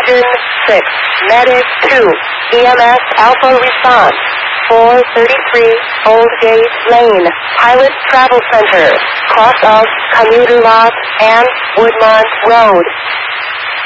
Engine 6, Medic 2, EMS Alpha response, 433 Old Gate Lane, Pilot Travel Center, cross of Commuter Lot and Woodmont Road.